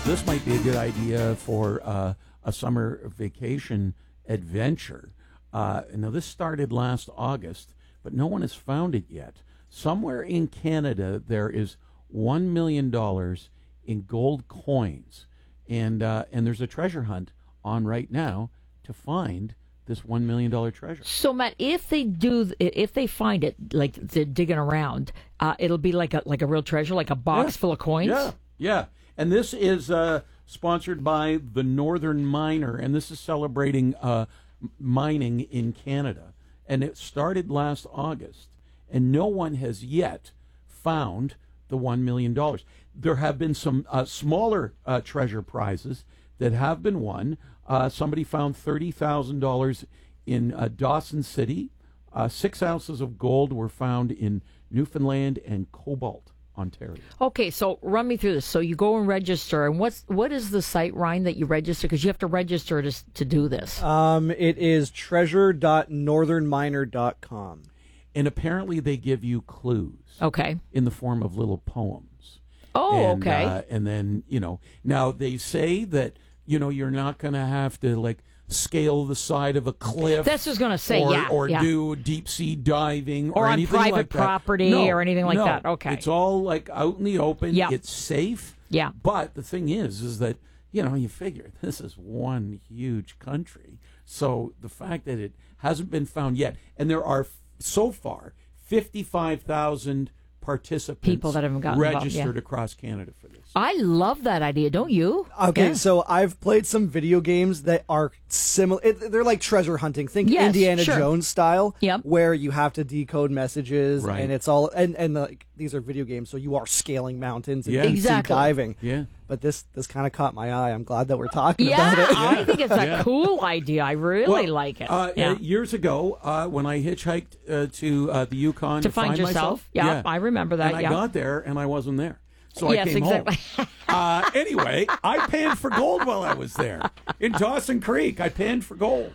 This might be a good idea for a summer vacation adventure. Now, this started last August, but no one has found it yet. Somewhere in Canada, there is $1 million in gold coins, and there's a treasure hunt on right now to find this $1 million treasure. So, Matt, if they find it, like they're digging around, it'll be like a real treasure, like a box full of coins? Yeah. And this is sponsored by the Northern Miner, and this is celebrating mining in Canada. And it started last August, and no one has yet found the $1 million. There have been some smaller treasure prizes that have been won. Somebody found $30,000 in Dawson City. 6 ounces of gold were found in Newfoundland and Cobalt, Ontario. Okay, so run me through this. So you go and register, and what is the site, Ryan, that you register? Because you have to register to do this. It is treasure.northernminer.com. And apparently they give you clues. Okay. In the form of little poems. Oh, okay. And then, now they say that, you're not going to have to, scale the side of a cliff. That's what I was going to say, or do deep sea diving or anything like that. on private property or anything like that. Okay. It's all out in the open. Yeah. It's safe. Yeah. But the thing is that, you figure this is one huge country. So the fact that it hasn't been found yet, and there are so far 55,000 participants people that haven't gotten registered across Canada for this. I love that idea, don't you? Okay, so I've played some video games that are similar. They're like treasure hunting. Think Indiana Jones style, where you have to decode messages, and it's all and these are video games, so you are scaling mountains and deep sea diving. Yeah. But this kind of caught my eye. I'm glad that we're talking about it. I think it's a cool idea. I really like it. Years ago, when I hitchhiked to the Yukon to find yourself, myself, I remember that. And I got there and I wasn't there. So I came home. Anyway, I panned for gold while I was there. In Dawson Creek, I panned for gold.